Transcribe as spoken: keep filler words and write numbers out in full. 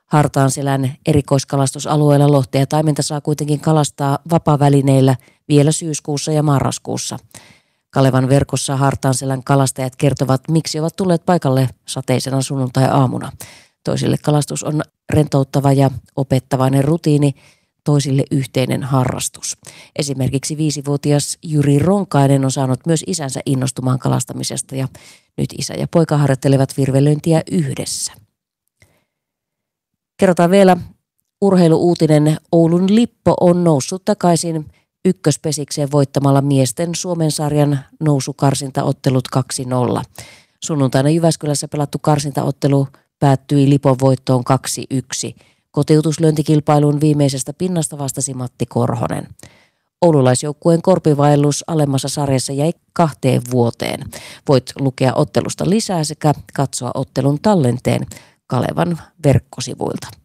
Hartaanselän erikoiskalastusalueella lohta ja taimenta saa kuitenkin kalastaa vapaavälineillä vielä syyskuussa ja marraskuussa. Kalevan verkossa Hartaanselän kalastajat kertovat, miksi ovat tulleet paikalle sateisena sunnuntai-aamuna. Toisille kalastus on rentouttava ja opettavainen rutiini, toisille yhteinen harrastus. Esimerkiksi viisivuotias Jyri Ronkainen on saanut myös isänsä innostumaan kalastamisesta ja nyt isä ja poika harjoittelevat virvelöintiä yhdessä. Kerrotaan vielä urheiluuutinen. Oulun Lippo on noussut takaisin ykköspesikseen voittamalla miesten Suomen sarjan nousukarsintaottelut kaksi nolla. Sunnuntaina Jyväskylässä pelattu karsintaottelu päättyi Lipon voittoon kaksi yksi. Kotiutuslyöntikilpailun viimeisestä pinnasta vastasi Matti Korhonen. Oululaisjoukkueen korpivaellus alemmassa sarjassa jäi kahteen vuoteen. Voit lukea ottelusta lisää sekä katsoa ottelun tallenteen Kalevan verkkosivuilta.